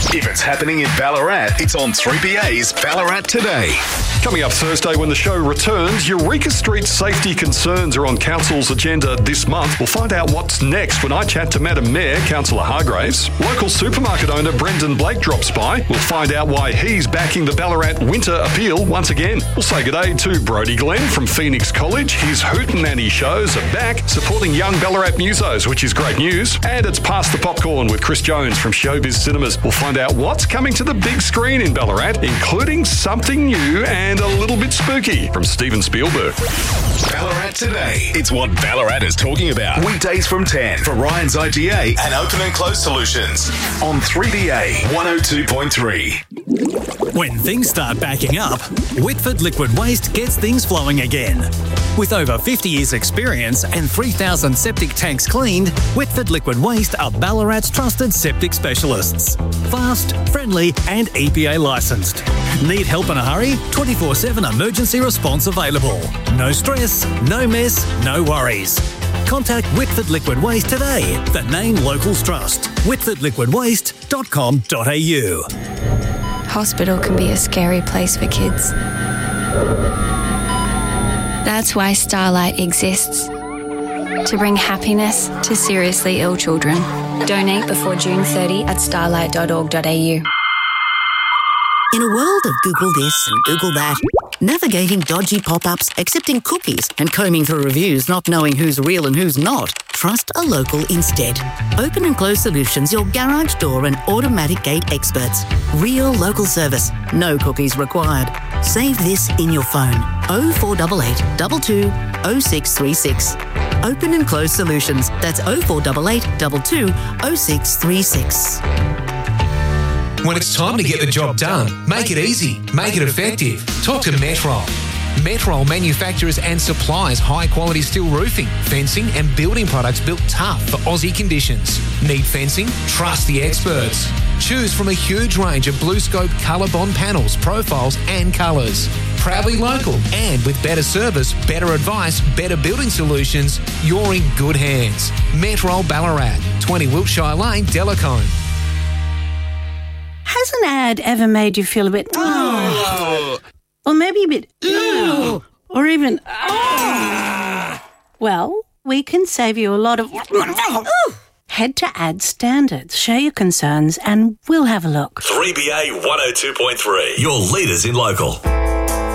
If it's happening in Ballarat, it's on 3BA's Ballarat Today. Coming up Thursday when the show returns, Eureka Street safety concerns are on Council's agenda this month. We'll find out what's next when I chat to Madam Mayor, Councillor Hargraves. Local supermarket owner Brendan Blake drops by. We'll find out why he's backing the Ballarat Winter Appeal once again. We'll say good day to Brodie Glenn from Phoenix College. His Hootenanny shows are back, supporting young Ballarat musos, which is great news. And it's Past the Popcorn with Chris Jones from Showbiz Cinemas. We'll find out what's coming to the big screen in Ballarat, including something new and a little bit spooky from Steven Spielberg. Ballarat Today. It's what Ballarat is talking about. Weekdays from 10 for Ryan's IGA and Open and Close Solutions on 3BA 102.3. When things start backing up, Whitford Liquid Waste gets things flowing again. With over 50 years' experience and 3,000 septic tanks cleaned, Whitford Liquid Waste are Ballarat's trusted septic specialists. Fast, friendly and EPA licensed. Need help in a hurry? 24/7 emergency response available. No stress, no mess, no worries. Contact Whitford Liquid Waste today. The name locals trust. whitfordliquidwaste.com.au. Hospital can be a scary place for kids. That's why Starlight exists. To bring happiness to seriously ill children. Donate before June 30 at starlight.org.au. In a world of Google this and Google that, navigating dodgy pop-ups, accepting cookies, and combing through reviews not knowing who's real and who's not, trust a local instead. Open and Close Solutions, your garage door and automatic gate experts. Real local service, no cookies required. Save this in your phone. 0488 22 0636. Open and Close Solutions. That's 0488 22 0636. When it's time to get the job done, make it easy, make it effective. Talk to Metrol. Metrol manufactures and supplies high-quality steel roofing, fencing and building products built tough for Aussie conditions. Need fencing? Trust the experts. Choose from a huge range of BlueScope ColourBond panels, profiles and colours. Proudly local and with better service, better advice, better building solutions, you're in good hands. Metrol Ballarat, 20 Wiltshire Lane, Delacombe. Has an ad ever made you feel a bit... Oh. Or maybe a bit... Oh. Or even... Oh. Well, we can save you a lot of... Head to Ad Standards, share your concerns, and we'll have a look. 3BA 102.3. Your leaders in local.